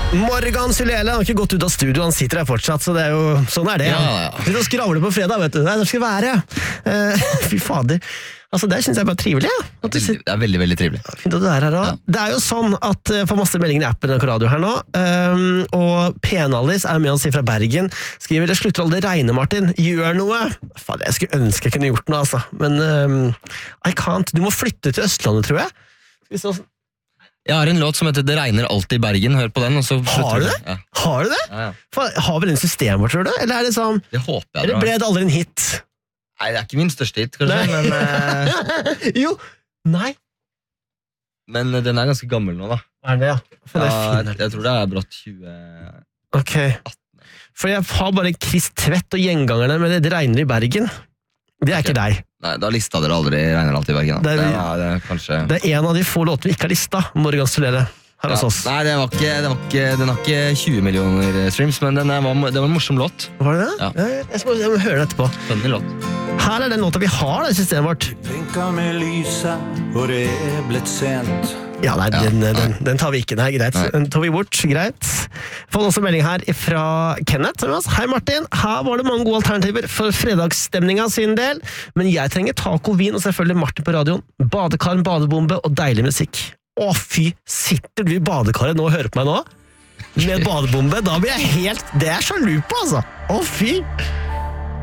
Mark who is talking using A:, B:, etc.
A: Morgan Sylele har ikke gått ut av studio, han sitter her fortsatt, så det er jo, sånn er det.
B: Ja.
A: Sitter og skravler på fredag, vet du. Nei, det skal være. Fy fader. Altså, det synes jeg bare trivelig, ja. At du sitter...
B: Det er veldig, veldig trivelig.
A: Fint at du er her også. Ja. Det er jo sånn at jeg får masse meldinger i appen på radio her nå, og Penallis er med han sier fra Bergen, skriver, det slutter aldri regne, Martin, gjør noe. Fader, jeg skulle ønske jeg kunne gjort noe, altså. Men I can't. Du må flytte til Østlandet, tror jeg. Skal vi se...
B: Jeg har en låt som heter Det regner alltid i Bergen. Hør på den, og så
A: har du det?
B: Ja.
A: Har du det?
B: Ja.
A: Har vi den systemet, tror du? Eller er det sånn...
B: Det håper jeg.
A: Eller ble det aldri en hit?
B: Nei, det er ikke min største hit, kanskje, men...
A: Jo, nei.
B: Men den er ganske gammel nå, da.
A: Er det, ja? For det
B: ja jeg tror det er brått 20...
A: Ok. For jeg har bare Chris Tvedt og gjengangerne med Det regner i Bergen. Det er ikke deg.
B: Nei, da lista dere aldri Regner alltid i Bergen.
A: Det
B: er kanskje...
A: Det er en av de få låter vi ikke har lista, Morgan Sylele, her hos oss.
B: Nei, den har ikke 20 millioner streams, men det var en morsom låt.
A: Var det det?
B: Ja.
A: Jeg må høre det etterpå.
B: Spennende låt.
A: Her er den låta vi har, det systemet vårt.
C: Blinka med lyset, og det er blitt sent.
A: Ja, nei, den tar vi ikke. Nei, greit. Den tar vi bort, greit. Får også melding her fra Kenneth. Hei Martin, her var det mange gode alternativer for fredagsstemninga sin del, men jeg trenger taco, vin og selvfølgelig Martin på radioen. Badekar, badebombe og deilig musikk. Å fy, sitter du i badekaret nå og hører på meg nå? Med badebombe, da blir jeg helt... Det er sjalu på, altså. Å fy!